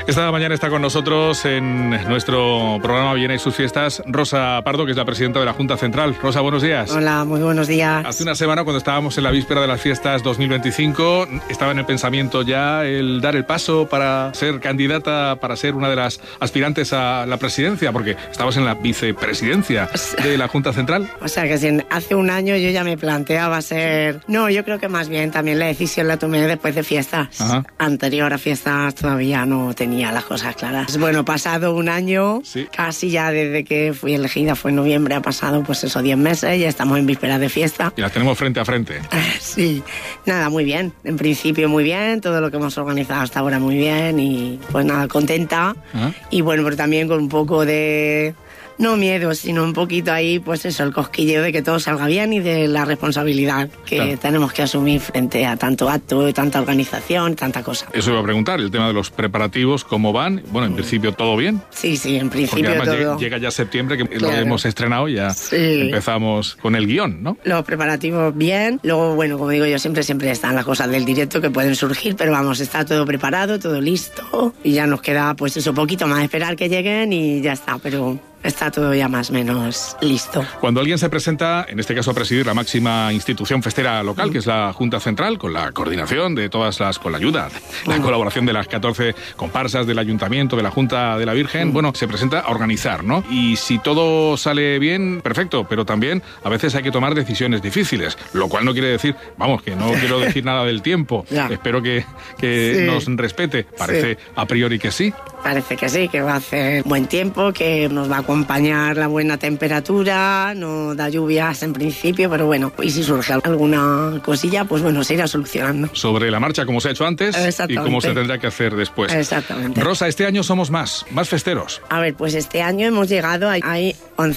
Esta mañana está con nosotros en nuestro programa Villena y sus fiestas Rosa Pardo, que es la presidenta de la Junta Central. Rosa, buenos días. Hola, muy buenos días. Hace una semana, cuando estábamos en la víspera de las fiestas 2025, estaba en el pensamiento ya el dar el paso para ser candidata, para ser una de las aspirantes a la presidencia, porque estabas en la vicepresidencia de la Junta Central. O sea que si hace un año yo ya me planteaba ser... No, yo creo que más bien también la decisión la tomé después de fiestas. Ajá. Anterior a fiestas todavía no tenía las cosas claras. Bueno, pasado un año, sí, casi ya desde que fui elegida, fue en noviembre, ha pasado pues eso, 10 meses, ya estamos en vísperas de fiesta. Y las tenemos frente a frente. Sí, nada, muy bien. En principio muy bien, todo lo que hemos organizado hasta ahora muy bien y pues nada, contenta. Ajá. Y bueno, pero también con un poco de... No miedo, sino un poquito ahí, pues eso, el cosquilleo de que todo salga bien y de la responsabilidad que tenemos que asumir frente a tanto acto, tanta organización, tanta cosa. Eso iba a preguntar, el tema de los preparativos, ¿cómo van? Bueno, en principio todo bien. Sí, en principio porque además todo. llega ya septiembre, que Claro. lo hemos estrenado, ya empezamos con el guión, ¿no? Los preparativos bien, luego, bueno, como digo yo, siempre están las cosas del directo que pueden surgir, pero vamos, está todo preparado, todo listo, y ya nos queda, pues eso, poquito más, esperar que lleguen y ya está, pero... Está todo ya más o menos listo. Cuando alguien se presenta, en este caso a presidir la máxima institución festera local, que es la Junta Central, con la coordinación de todas las, con la ayuda, la colaboración de las 14 comparsas del Ayuntamiento, de la Junta de la Virgen, bueno, se presenta a organizar, ¿no? Y si todo sale bien, perfecto, pero también a veces hay que tomar decisiones difíciles, lo cual no quiere decir, vamos, que no quiero decir nada del tiempo. Espero que nos respete. Parece a priori que sí. Parece que sí, que va a hacer buen tiempo, que nos va a acompañar la buena temperatura, no da lluvias en principio, pero bueno, y si surge alguna cosilla, pues bueno, se irá solucionando. Sobre la marcha, como se ha hecho antes, y cómo se tendrá que hacer después. Exactamente. Rosa, este año somos más festeros. A ver, pues este año hemos llegado, hay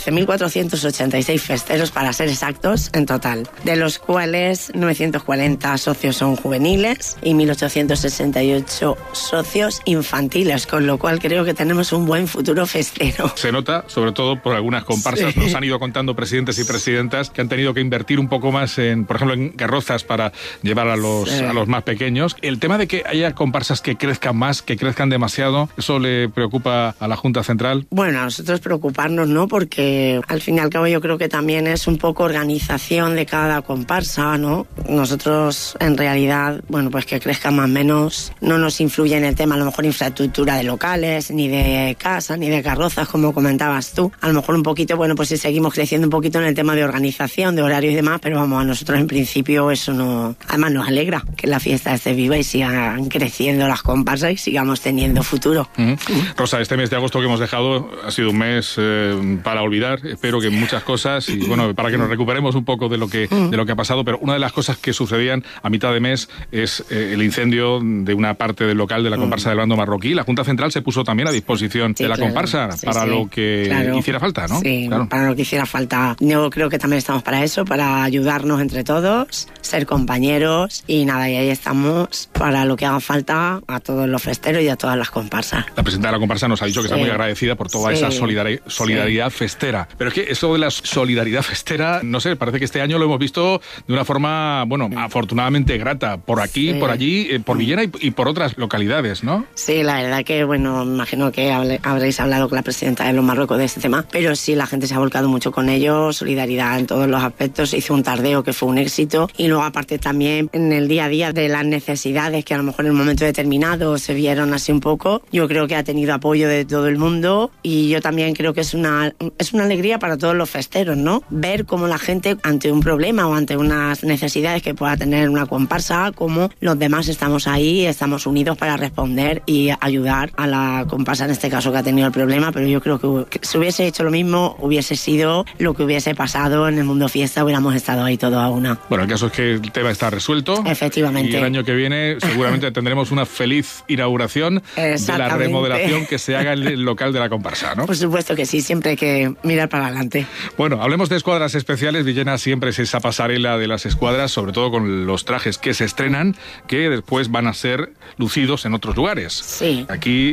11.486 festeros, para ser exactos, en total, de los cuales 940 socios son juveniles y 1.868 socios infantiles, con lo cual creo que tenemos un buen futuro festero. Se nota, sobre todo por algunas comparsas, nos han ido contando presidentes y presidentas que han tenido que invertir un poco más en, por ejemplo, en carrozas para llevar a los más pequeños. El tema de que haya comparsas que crezcan más, que crezcan demasiado, ¿eso le preocupa a la Junta Central? Bueno, a nosotros preocuparnos no, porque al fin y al cabo yo creo que también es un poco organización de cada comparsa, ¿no? Nosotros, en realidad, bueno, pues que crezcan más o menos, no nos influye en el tema, a lo mejor, infraestructura de locales, ni de casas, ni de carrozas, como comentabas tú. A lo mejor un poquito, bueno, pues si seguimos creciendo un poquito en el tema de organización, de horarios y demás, pero vamos, a nosotros en principio eso no... Además nos alegra que la fiesta esté viva y sigan creciendo las comparsas y sigamos teniendo futuro. Rosa, este mes de agosto que hemos dejado ha sido un mes para olvidar, espero que muchas cosas, y bueno, para que nos recuperemos un poco de lo que ha pasado, pero una de las cosas que sucedían a mitad de mes es el incendio de una parte del local de la comparsa del bando marroquí. La Junta Central se puso también a disposición de la comparsa para lo que hiciera falta, ¿no? Sí, para lo que hiciera falta. Yo creo que también estamos para eso, para ayudarnos entre todos, ser compañeros y nada, y ahí estamos para lo que haga falta a todos los festeros y a todas las comparsas. La presidenta de la comparsa nos ha dicho que está muy agradecida por toda esa solidaridad festera. Pero es que eso de la solidaridad festera, no sé, parece que este año lo hemos visto de una forma, bueno, afortunadamente grata, por aquí, por allí, por Villena y por otras localidades, ¿no? Sí, la verdad que, bueno, imagino que habréis hablado con la presidenta de los Marruecos de este tema, pero sí, la gente se ha volcado mucho con ellos, solidaridad en todos los aspectos, se hizo un tardeo que fue un éxito, y luego aparte también en el día a día de las necesidades que a lo mejor en un momento determinado se vieron así un poco, yo creo que ha tenido apoyo de todo el mundo, y yo también creo que es una alegría para todos los festeros, ¿no? Ver cómo la gente, ante un problema o ante unas necesidades que pueda tener una comparsa, cómo los demás estamos ahí, estamos unidos para responder y ayudar a la comparsa, en este caso, que ha tenido el problema, pero yo creo que si hubiese hecho lo mismo, hubiese sido lo que hubiese pasado en el mundo fiesta, hubiéramos estado ahí todos a una. Bueno, el caso es que el tema está resuelto. Efectivamente. Y el año que viene seguramente tendremos una feliz inauguración de la remodelación que se haga en el local de la comparsa, ¿no? Por supuesto que sí, siempre hay que mirar para adelante. Bueno, hablemos de escuadras especiales. Villena siempre es esa pasarela de las escuadras, sobre todo con los trajes que se estrenan, que después van a ser lucidos en otros lugares. Sí. Aquí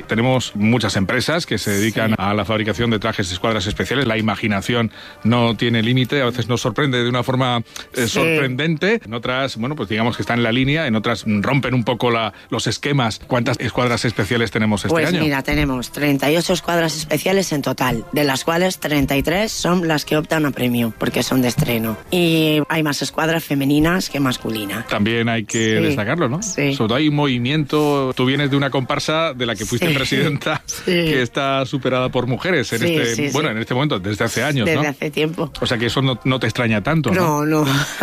tenemos muchas empresas que se dedican a la fabricación de trajes de escuadras especiales. La imaginación no tiene límite, a veces nos sorprende de una forma sorprendente. En otras, bueno, pues digamos que están en la línea, en otras rompen un poco los esquemas. ¿Cuántas escuadras especiales tenemos este año? Pues mira, tenemos 38 escuadras especiales en total, de las cuales 33 son las que optan a premio, porque son de estreno. Y hay más escuadras femeninas que masculinas. También hay que destacarlo, ¿no? Sí. Sobre todo hay un movimiento. Tú vienes de una comparsa de la que fuiste presidenta, que está superada por mujeres en en este momento, desde hace años, desde ¿no? Desde hace tiempo. O sea que eso no te extraña tanto, ¿no? No.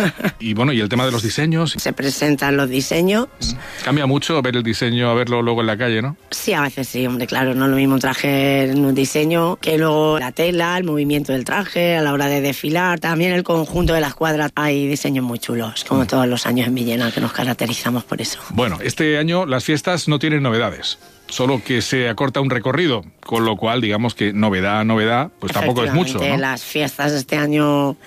Y bueno, ¿y el tema de los diseños? Se presentan los diseños. Cambia mucho ver el diseño a verlo luego en la calle, ¿no? Sí, a veces sí, hombre, claro, no es lo mismo un traje en un diseño que luego la tela, el movimiento del traje, a la hora de desfilar. También el conjunto de la escuadra hay diseños muy chulos, como todos los años en Villena, que nos caracterizamos por eso. Bueno, este año las fiestas no tienen novedades, solo que se acorta un recorrido, con lo cual digamos que novedad, pues tampoco es mucho, ¿no? Las fiestas de este año,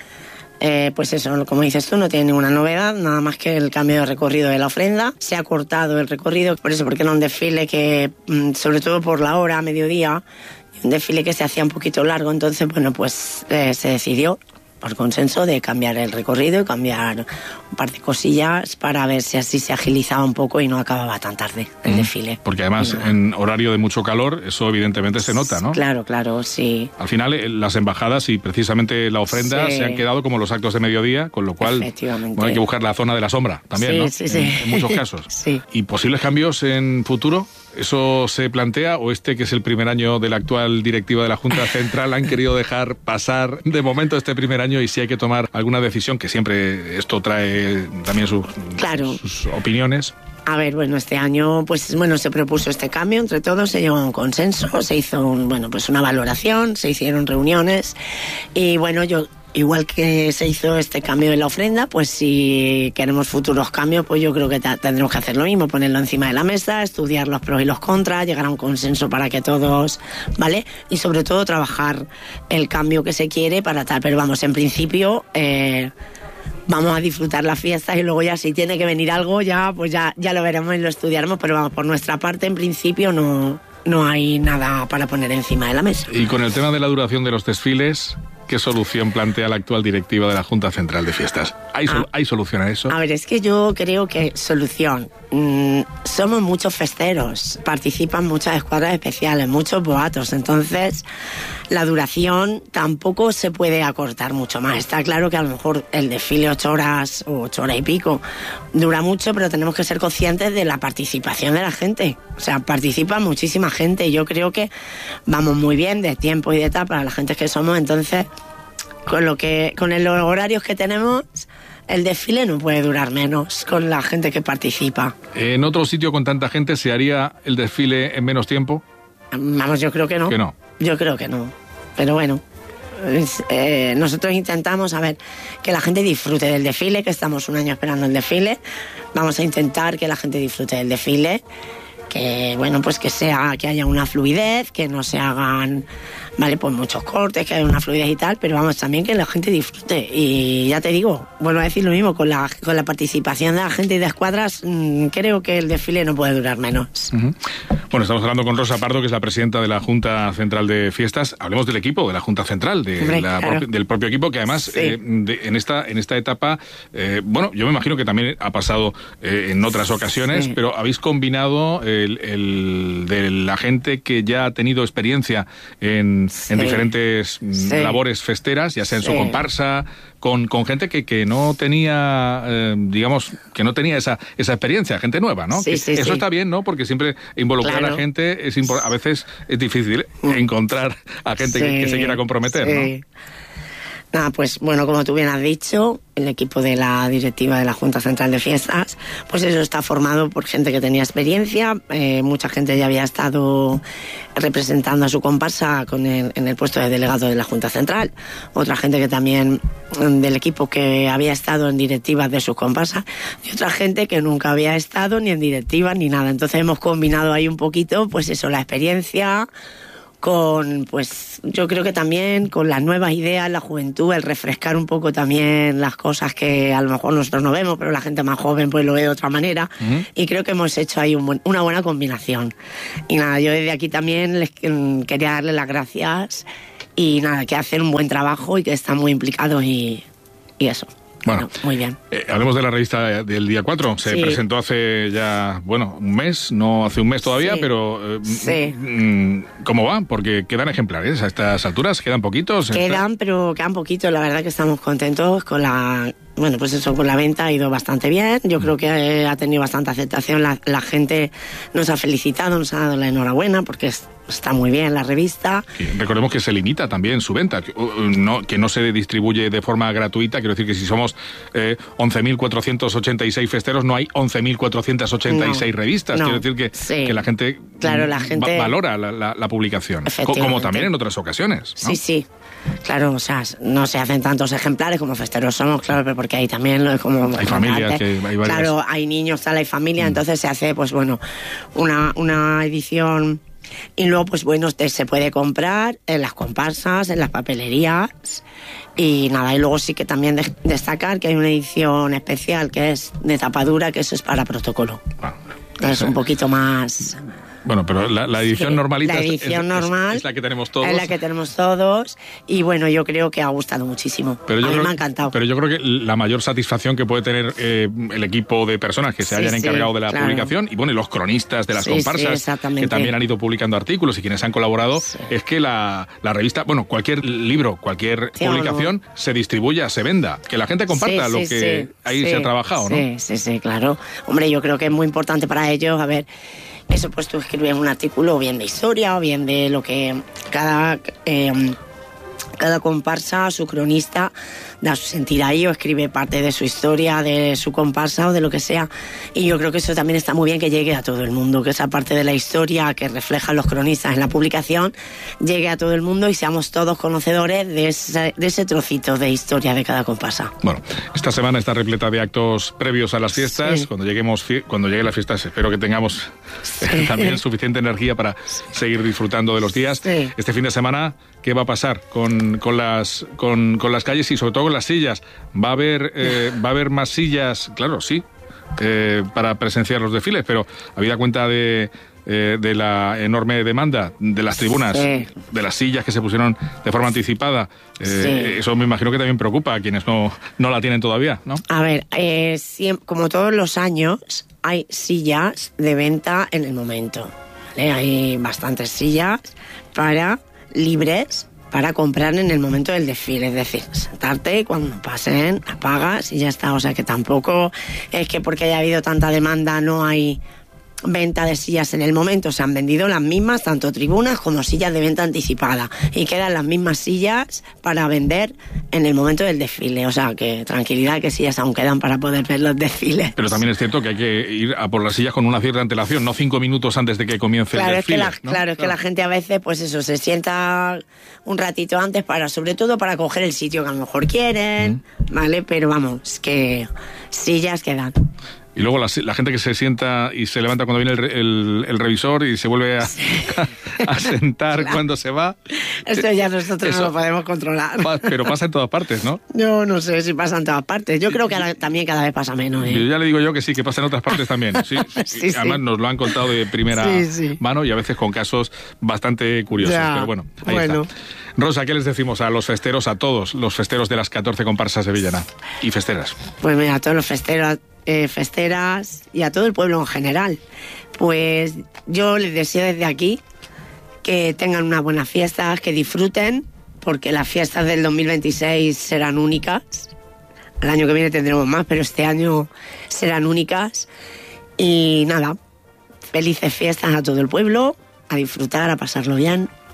pues eso, como dices tú, no tiene ninguna novedad, nada más que el cambio de recorrido de la ofrenda. Se ha cortado el recorrido, por eso, porque era un desfile que, sobre todo por la hora, mediodía, un desfile que se hacía un poquito largo, entonces, bueno, pues se decidió por consenso de cambiar el recorrido y cambiar un par de cosillas para ver si así se agilizaba un poco y no acababa tan tarde el desfile. Porque además en horario de mucho calor eso evidentemente se nota, ¿no? Claro, sí. Al final las embajadas y precisamente la ofrenda se han quedado como los actos de mediodía, con lo cual hay que buscar la zona de la sombra también, ¿no? Sí. En muchos casos. Sí. ¿Y posibles cambios en futuro? ¿Eso se plantea o que es el primer año de la actual directiva de la Junta Central han querido dejar pasar de momento este primer año y si hay que tomar alguna decisión, que siempre esto trae también sus opiniones? A ver, bueno, este año se propuso este cambio entre todos, se llegó a un consenso, se hizo una valoración, se hicieron reuniones y igual que se hizo este cambio de la ofrenda, pues si queremos futuros cambios, pues yo creo que tendremos que hacer lo mismo, ponerlo encima de la mesa, estudiar los pros y los contras, llegar a un consenso para que todos, ¿vale? Y sobre todo trabajar el cambio que se quiere para tal, pero vamos, en principio vamos a disfrutar las fiestas y luego ya si tiene que venir algo ya lo veremos y lo estudiaremos, pero vamos, por nuestra parte en principio no hay nada para poner encima de la mesa. Y con el tema de la duración de los desfiles, ¿qué solución plantea la actual directiva de la Junta Central de Fiestas? ¿Hay solución a eso? A ver, es que yo creo que solución. Somos muchos festeros, participan muchas escuadras especiales, muchos boatos, entonces la duración tampoco se puede acortar mucho más. Está claro que a lo mejor el desfile 8 horas o 8 horas y pico dura mucho, pero tenemos que ser conscientes de la participación de la gente. O sea, participa muchísima gente y yo creo que vamos muy bien de tiempo y de tal para la gente que somos, entonces con los horarios que tenemos, el desfile no puede durar menos con la gente que participa. ¿En otro sitio con tanta gente se haría el desfile en menos tiempo? Vamos, yo creo que no. ¿Que no? Yo creo que no. Pero bueno, nosotros intentamos, que la gente disfrute del desfile, que estamos un año esperando el desfile. Vamos a intentar que la gente disfrute del desfile, que que haya una fluidez, que no se hagan muchos cortes, que haya una fluidez y tal, pero vamos, también que la gente disfrute. Y ya te digo, vuelvo a decir lo mismo, con la participación de la gente y de escuadras, creo que el desfile no puede durar menos. Uh-huh. Bueno, estamos hablando con Rosa Pardo, que es la presidenta de la Junta Central de Fiestas. Hablemos del equipo, de la Junta Central, del propio equipo, que además en esta etapa, yo me imagino que también ha pasado en otras ocasiones, pero habéis combinado el de la gente que ya ha tenido experiencia en diferentes labores festeras, ya sea en su comparsa, con gente que no tenía, que no tenía esa experiencia, gente nueva, ¿no? Eso está bien, ¿no? Porque siempre involucrar a gente a veces es difícil encontrar a gente que se quiera comprometer, ¿no? Nada, como tú bien has dicho, el equipo de la directiva de la Junta Central de Fiestas, pues eso está formado por gente que tenía experiencia, mucha gente ya había estado representando a su comparsa en el puesto de delegado de la Junta Central, otra gente que también del equipo que había estado en directivas de sus comparsas y otra gente que nunca había estado ni en directivas ni nada. Entonces hemos combinado ahí un poquito, la experiencia pues yo creo que también con las nuevas ideas, la juventud, el refrescar un poco también las cosas que a lo mejor nosotros no vemos, pero la gente más joven pues lo ve de otra manera. Y creo que hemos hecho ahí una buena combinación. Y nada, yo desde aquí también les quería darles las gracias y nada, que hacen un buen trabajo y que están muy implicados y eso. Bueno, muy bien. Hablemos de la revista del día 4. Se presentó hace ya, un mes, no hace un mes todavía, pero ¿cómo va? Porque quedan ejemplares a estas alturas, quedan poquitos. Pero quedan poquitos, la verdad que estamos contentos con la... con la venta ha ido bastante bien. Yo creo que ha tenido bastante aceptación. La gente nos ha felicitado, nos ha dado la enhorabuena porque está muy bien la revista. Y recordemos que se limita también su venta, que no se distribuye de forma gratuita. Quiero decir que si somos 11.486 festeros, no hay 11.486 revistas. Quiero decir que la gente, valora la publicación, como también en otras ocasiones, ¿no? Sí. Claro, o sea, no se hacen tantos ejemplares como festeros somos, claro, pero porque ahí también hay familias, hay varias. Claro, hay niños, hay familia, entonces se hace, una edición. Y luego, se puede comprar en las comparsas, en las papelerías. Y nada, y luego sí que también destacar que hay una edición especial que es de tapadura, que eso es para protocolo. Es un poquito más... Bueno, pero la edición normalita la edición normal es la que tenemos todos. Es la que tenemos todos. Y yo creo que ha gustado muchísimo. A mí me ha encantado. Pero yo creo que la mayor satisfacción que puede tener el equipo de personas que se hayan encargado de la publicación, y los cronistas de las comparsas, que también han ido publicando artículos y quienes han colaborado, es que la revista, cualquier libro, cualquier publicación se distribuya, se venda, que la gente comparta lo que ahí se ha trabajado, ¿no? Sí, claro. Hombre, yo creo que es muy importante para ellos, eso pues tú escribes un artículo o bien de historia o bien de lo que cada comparsa, su cronista, da su sentir ahí o escribe parte de su historia, de su comparsa o de lo que sea. Y yo creo que eso también está muy bien que llegue a todo el mundo, que esa parte de la historia que reflejan los cronistas en la publicación llegue a todo el mundo y seamos todos conocedores de ese trocito de historia de cada comparsa. Bueno, esta semana está repleta de actos previos a las fiestas. Cuando lleguen las fiestas espero que tengamos también suficiente energía para seguir disfrutando de los días. Este fin de semana, ¿qué va a pasar con las calles y sobre todo con las sillas? ¿Va a haber más sillas? Claro, sí, para presenciar los desfiles, pero habida cuenta de la enorme demanda de las tribunas, de las sillas que se pusieron de forma anticipada, eso me imagino que también preocupa a quienes no la tienen todavía, ¿no? A ver, como todos los años, hay sillas de venta en el momento, ¿vale? Hay bastantes sillas libres para comprar en el momento del desfile, es decir, sentarte, cuando pasen, apagas y ya está. O sea que tampoco es que porque haya habido tanta demanda no hay venta de sillas en el momento. Se han vendido las mismas, tanto tribunas como sillas de venta anticipada, y quedan las mismas sillas para vender en el momento del desfile. O sea que tranquilidad, que sillas aún quedan para poder ver los desfiles. Pero también es cierto que hay que ir a por las sillas con una cierta antelación, no 5 minutos antes de que comience el desfile. Es que la gente a veces se sienta un ratito antes sobre todo para coger el sitio que a lo mejor quieren, ¿vale? Pero vamos, que sillas quedan. Y luego la gente que se sienta y se levanta cuando viene el revisor y se vuelve a sentar cuando se va. Esto ya nosotros no lo podemos controlar. Pero pasa en todas partes, ¿no? Yo no sé si pasa en todas partes. Yo creo que también cada vez pasa menos. Yo ya le digo yo que sí, que pasa en otras partes también. Sí. Además nos lo han contado de primera mano y a veces con casos bastante curiosos. Pero bueno, ahí está. Rosa, ¿qué les decimos a los festeros, a todos los festeros de las 14 comparsas de Villena y festeras? Pues mira, a todos los festeros, festeras y a todo el pueblo en general. Pues yo les deseo desde aquí que tengan unas buenas fiestas, que disfruten, porque las fiestas del 2026 serán únicas. El año que viene tendremos más, pero este año serán únicas. Y nada, felices fiestas a todo el pueblo, a disfrutar, a pasarlo bien.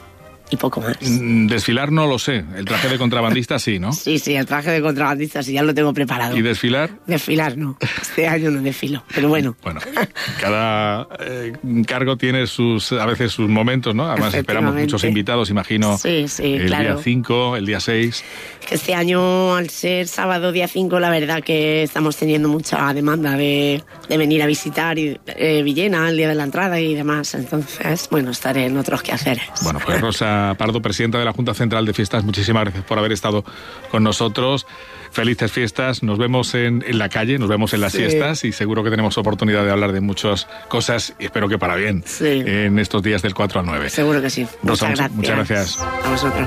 y poco más. Desfilar no lo sé, el traje de contrabandista sí, ¿no? Sí, el traje de contrabandista sí, ya lo tengo preparado. ¿Y desfilar? Desfilar no, este año no desfilo, pero bueno. Bueno, cada cargo tiene a veces sus momentos, ¿no? Además esperamos muchos invitados, imagino, sí, el claro. día 5, el día 6. Que este año, al ser sábado día 5, la verdad que estamos teniendo mucha demanda de venir a visitar Villena el día de la entrada y demás. Entonces, bueno, estaré en otros quehaceres. Bueno, pues Rosa Pardo, presidenta de la Junta Central de Fiestas, muchísimas gracias por haber estado con nosotros. Felices fiestas, nos vemos en la calle, nos vemos en las siestas y seguro que tenemos oportunidad de hablar de muchas cosas y espero que para bien en estos días del 4 al 9. Seguro que sí. Rosa, muchas gracias. A vosotros.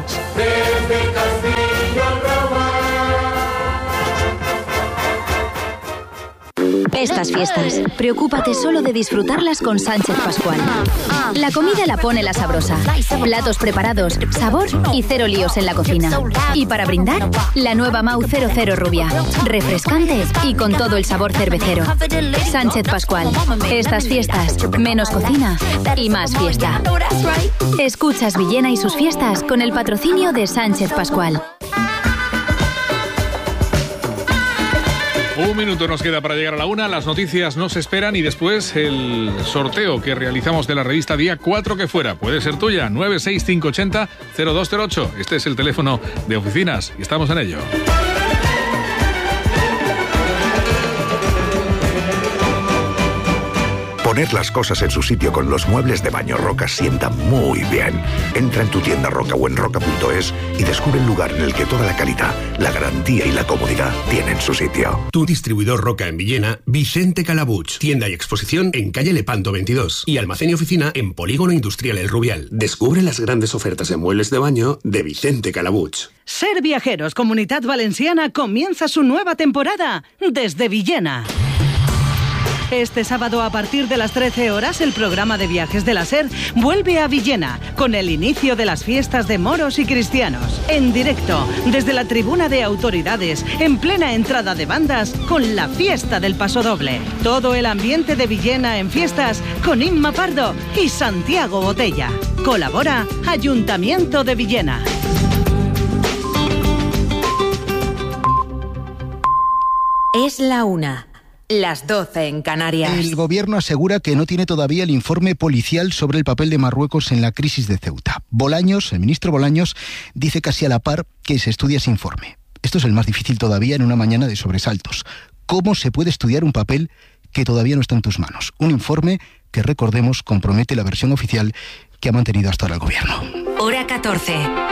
Estas fiestas, preocúpate solo de disfrutarlas con Sánchez Pascual. La comida la pone la sabrosa. Platos preparados, sabor y cero líos en la cocina. Y para brindar, la nueva Mau 00 Rubia. Refrescante y con todo el sabor cervecero. Sánchez Pascual. Estas fiestas, menos cocina y más fiesta. Escuchas Villena y sus fiestas con el patrocinio de Sánchez Pascual. Un minuto nos queda para llegar a la 1, las noticias nos esperan y después el sorteo que realizamos de la revista Día 4 que fuera. Puede ser tuya, 96580-0208. Este es el teléfono de oficinas y estamos en ello. Poner las cosas en su sitio con los muebles de Baño Roca sienta muy bien. Entra en tu tienda Roca o en roca.es y descubre el lugar en el que toda la calidad, la garantía y la comodidad tienen su sitio. Tu distribuidor Roca en Villena, Vicente Calabuch. Tienda y exposición en calle Lepanto 22 y almacén y oficina en Polígono Industrial El Rubial. Descubre las grandes ofertas en muebles de baño de Vicente Calabuch. Ser Viajeros Comunitat Valenciana comienza su nueva temporada desde Villena. Este sábado a partir de las 13 horas el programa de viajes de la SER vuelve a Villena con el inicio de las fiestas de moros y cristianos. En directo, desde la tribuna de autoridades, en plena entrada de bandas con la fiesta del pasodoble. Todo el ambiente de Villena en fiestas con Inma Pardo y Santiago Botella. Colabora Ayuntamiento de Villena. Es la 1. Las 12 en Canarias. El gobierno asegura que no tiene todavía el informe policial sobre el papel de Marruecos en la crisis de Ceuta. Bolaños, el ministro Bolaños, dice casi a la par que se estudia ese informe. Esto es el más difícil todavía en una mañana de sobresaltos. ¿Cómo se puede estudiar un papel que todavía no está en tus manos? Un informe que, recordemos, compromete la versión oficial que ha mantenido hasta ahora el gobierno. Hora 14.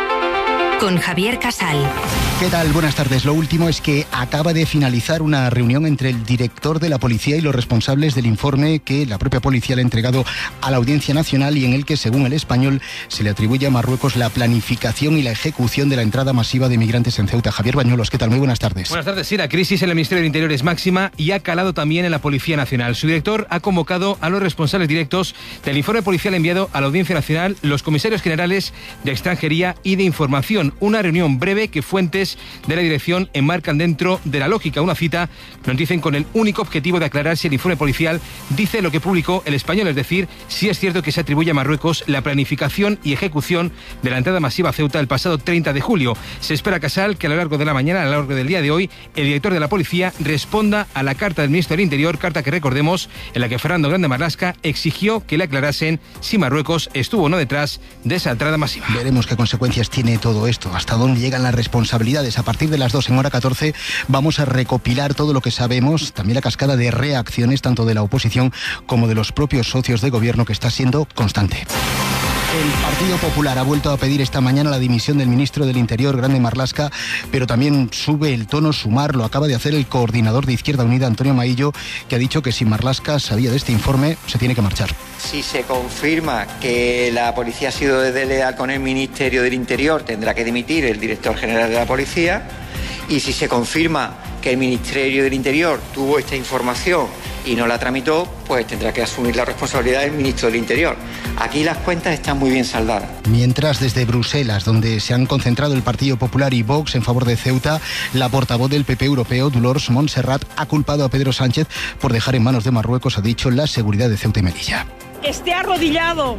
Con Javier Casal. ¿Qué tal? Buenas tardes. Lo último es que acaba de finalizar una reunión entre el director de la policía y los responsables del informe que la propia policía le ha entregado a la Audiencia Nacional y en el que, según El Español, se le atribuye a Marruecos la planificación y la ejecución de la entrada masiva de migrantes en Ceuta. Javier Bañuelos, ¿qué tal? Muy buenas tardes. Buenas tardes. Sí, la crisis en el Ministerio del Interior es máxima y ha calado también en la Policía Nacional. Su director ha convocado a los responsables directos del informe policial enviado a la Audiencia Nacional, los comisarios generales de Extranjería y de Información. Una reunión breve que fuentes de la dirección enmarcan dentro de la lógica. Una cita, nos dicen, con el único objetivo de aclarar si el informe policial dice lo que publicó El Español, es decir, si es cierto que se atribuye a Marruecos la planificación y ejecución de la entrada masiva a Ceuta el pasado 30 de julio. Se espera, Casal, que a lo largo de la mañana, a lo largo del día de hoy, el director de la policía responda a la carta del ministro del Interior, carta que recordemos, en la que Fernando Grande Marlaska exigió que le aclarasen si Marruecos estuvo o no detrás de esa entrada masiva. Veremos qué consecuencias tiene todo esto, hasta dónde llegan las responsabilidades. A partir de las 2 en hora 14 vamos a recopilar todo lo que sabemos, también la cascada de reacciones tanto de la oposición como de los propios socios de gobierno, que está siendo constante. El Partido Popular ha vuelto a pedir esta mañana la dimisión del ministro del Interior, Grande Marlaska, pero también sube el tono Sumar. Lo acaba de hacer el coordinador de Izquierda Unida, Antonio Maillo, que ha dicho que si Marlaska sabía de este informe, se tiene que marchar. Si se confirma que la policía ha sido desleal con el Ministerio del Interior, tendrá que dimitir el director general de la policía. Y si se confirma que el Ministerio del Interior tuvo esta información y no la tramitó, pues tendrá que asumir la responsabilidad del ministro del Interior. Aquí las cuentas están muy bien saldadas. Mientras, desde Bruselas, donde se han concentrado el Partido Popular y Vox en favor de Ceuta, la portavoz del PP europeo, Dolors Montserrat, ha culpado a Pedro Sánchez por dejar en manos de Marruecos, ha dicho, la seguridad de Ceuta y Melilla. Esté arrodillado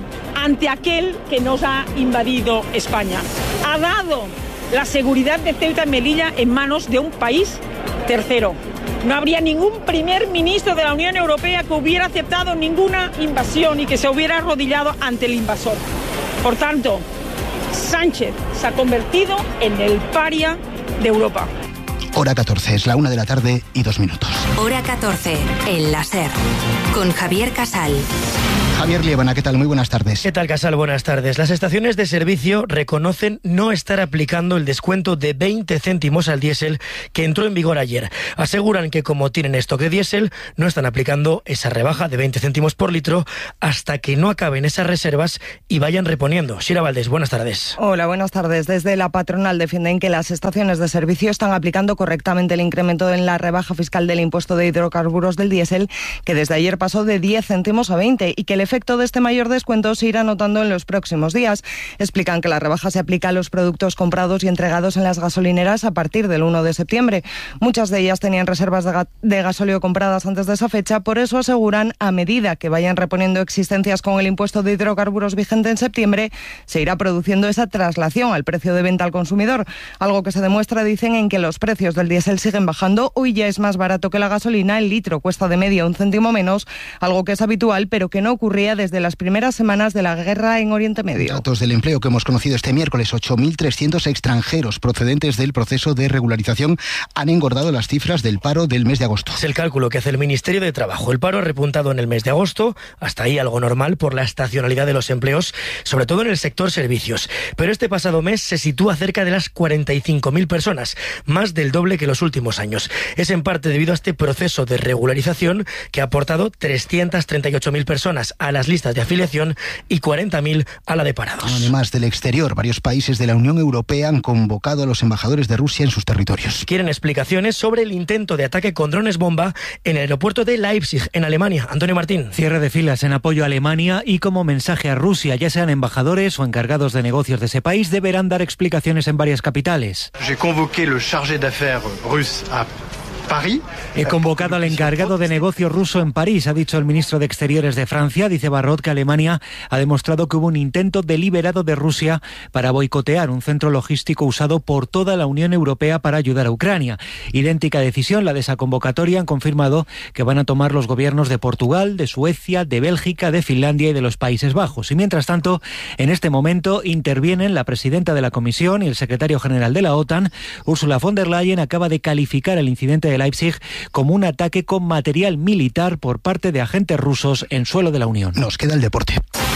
ante aquel que nos ha invadido España. Ha dado la seguridad de Ceuta y Melilla en manos de un país tercero. No habría ningún primer ministro de la Unión Europea que hubiera aceptado ninguna invasión y que se hubiera arrodillado ante el invasor. Por tanto, Sánchez se ha convertido en el paria de Europa. Hora 14, es la 1:02 p.m. Hora 14, en la SER, con Javier Casal. Javier Liébana, ¿qué tal? Muy buenas tardes. ¿Qué tal, Casal? Buenas tardes. Las estaciones de servicio reconocen no estar aplicando el descuento de 20 céntimos al diésel que entró en vigor ayer. Aseguran que como tienen stock de diésel, no están aplicando esa rebaja de 20 céntimos por litro hasta que no acaben esas reservas y vayan reponiendo. Shira Valdés, buenas tardes. Hola, buenas tardes. Desde la patronal defienden que las estaciones de servicio están aplicando correctamente el incremento en la rebaja fiscal del impuesto de hidrocarburos del diésel, que desde ayer pasó de 10 céntimos a 20 y que el efecto de este mayor descuento se irá notando en los próximos días. Explican que la rebaja se aplica a los productos comprados y entregados en las gasolineras a partir del 1 de septiembre. Muchas de ellas tenían reservas de gasóleo compradas antes de esa fecha, por eso aseguran, a medida que vayan reponiendo existencias con el impuesto de hidrocarburos vigente en septiembre, se irá produciendo esa traslación al precio de venta al consumidor, algo que se demuestra, dicen, en que los precios del diésel siguen bajando. Hoy ya es más barato que la gasolina, el litro cuesta de media 1 céntimo menos, algo que es habitual pero que no ocurría desde las primeras semanas de la guerra en Oriente Medio. Datos del empleo que hemos conocido este miércoles: 8.300 extranjeros procedentes del proceso de regularización han engordado las cifras del paro del mes de agosto. Es el cálculo que hace el Ministerio de Trabajo. El paro ha repuntado en el mes de agosto, hasta ahí algo normal por la estacionalidad de los empleos, sobre todo en el sector servicios. Pero este pasado mes se sitúa cerca de las 45.000 personas, más del doble que los últimos años. Es en parte debido a este proceso de regularización que ha aportado 338.000 personas a las listas de afiliación y 40.000 a la de parados. Además del exterior, varios países de la Unión Europea han convocado a los embajadores de Rusia en sus territorios. Quieren explicaciones sobre el intento de ataque con drones bomba en el aeropuerto de Leipzig, en Alemania. Antonio Martín. Cierre de filas en apoyo a Alemania y como mensaje a Rusia, ya sean embajadores o encargados de negocios de ese país, deberán dar explicaciones en varias capitales. J'ai convoqué le chargé d'affaires russe à París. He convocado al encargado de negocio ruso en París, ha dicho el ministro de Exteriores de Francia. Dice Barrot que Alemania ha demostrado que hubo un intento deliberado de Rusia para boicotear un centro logístico usado por toda la Unión Europea para ayudar a Ucrania. Idéntica decisión, la de esa convocatoria, han confirmado que van a tomar los gobiernos de Portugal, de Suecia, de Bélgica, de Finlandia y de los Países Bajos. Y mientras tanto, en este momento intervienen la presidenta de la Comisión y el secretario general de la OTAN. Ursula von der Leyen acaba de calificar el incidente de Leipzig como un ataque con material militar por parte de agentes rusos en suelo de la Unión. Nos queda el deporte.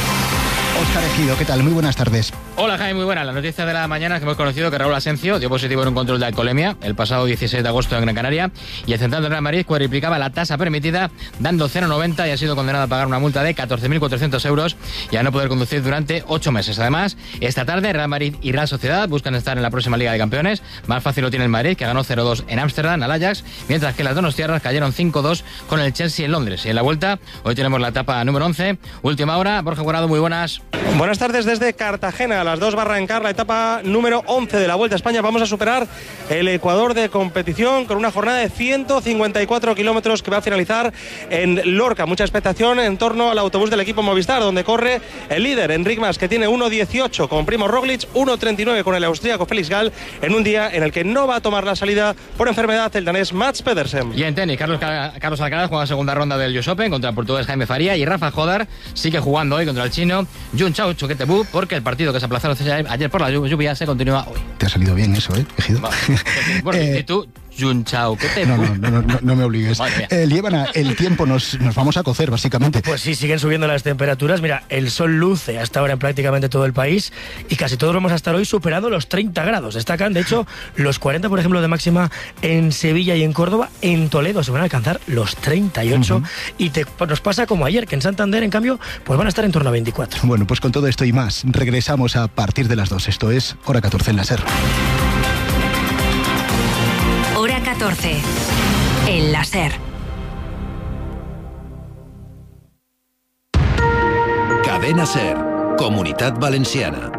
Óscar Ejido, ¿qué tal? Muy buenas tardes. Hola, Jaime, muy buena. La noticia de la mañana es que hemos conocido que Raúl Asencio dio positivo en un control de alcoholemia el pasado 16 de agosto en Gran Canaria, y el central del Real Madrid cuadriplicaba la tasa permitida dando 0,90 y ha sido condenado a pagar una multa de 14.400 euros y a no poder conducir durante 8 meses. Además, esta tarde Real Madrid y Real Sociedad buscan estar en la próxima Liga de Campeones. Más fácil lo tiene el Madrid, que ganó 0-2 en Ámsterdam al Ajax, mientras que las donostiarras cayeron 5-2 con el Chelsea en Londres. Y en la vuelta, hoy tenemos la etapa número 11, última hora. Borja Guardado, muy buenas. Buenas tardes desde Cartagena. A las 2 va a arrancar la etapa número 11 de la Vuelta a España. Vamos a superar el Ecuador de competición con una jornada de 154 kilómetros que va a finalizar en Lorca. Mucha expectación en torno al autobús del equipo Movistar, donde corre el líder Enric Mas, que tiene 1.18 con Primo Roglic, 1.39 con el austríaco Félix Gall, en un día en el que no va a tomar la salida por enfermedad el danés Mats Pedersen. Y en tenis, Carlos Alcaraz juega la segunda ronda del US Open contra el portugués Jaime Faría, y Rafa Jodar sigue jugando hoy contra el chino Jun Chao Chuquetebú, porque el partido que se aplazaron ayer por la lluvia se continúa hoy. Te ha salido bien eso, Ejido. Bueno, ¿y tú? Junchao, ¿qué te? No me obligues. Liébana, el tiempo nos vamos a cocer, básicamente. Pues sí, siguen subiendo las temperaturas. Mira, el sol luce hasta ahora en prácticamente todo el país y casi todos vamos a estar hoy superando los 30 grados. Destacan, de hecho, los 40, por ejemplo, de máxima en Sevilla y en Córdoba. En Toledo se van a alcanzar los 38 y nos pasa como ayer, que en Santander, en cambio, pues van a estar en torno a 24. Bueno, pues con todo esto y más, regresamos a partir de las 2. Esto es Hora 14 en la SER. Hora 14, en la SER. Cadena SER, Comunitat Valenciana.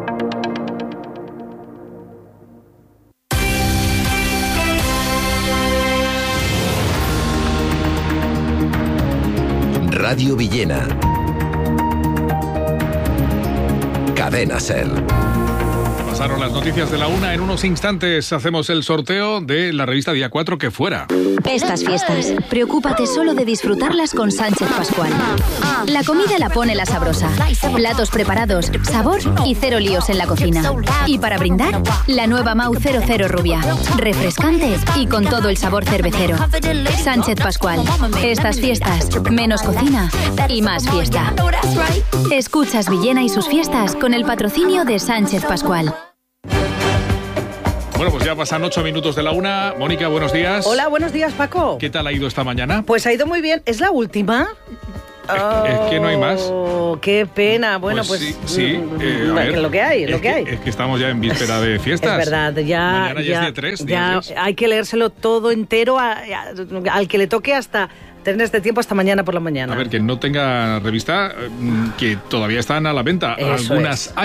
Radio Villena. Cadena SER. Pasaron las noticias de la 1. En unos instantes hacemos el sorteo de la revista Día 4 que fuera. Estas fiestas, preocúpate solo de disfrutarlas con Sánchez Pascual. La comida la pone la sabrosa. Platos preparados, sabor y cero líos en la cocina. Y para brindar, la nueva Mau 00 Rubia. Refrescante y con todo el sabor cervecero. Sánchez Pascual. Estas fiestas, menos cocina y más fiesta. Escuchas Villena y sus fiestas con el patrocinio de Sánchez Pascual. Bueno, pues ya pasan 8 minutos de la 1. Mónica, buenos días. Hola, buenos días, Paco. ¿Qué tal ha ido esta mañana? Pues ha ido muy bien. ¿Es la última? Es que no hay más. Qué pena. Bueno, pues sí. A ver, lo que hay, Es que estamos ya en víspera de fiestas. Es verdad, Mañana ya es día 3. Ya hay que leérselo todo entero al que le toque hasta tener este tiempo hasta mañana por la mañana. A ver, que no tenga revista, que todavía están a la venta. Eso Algunas es.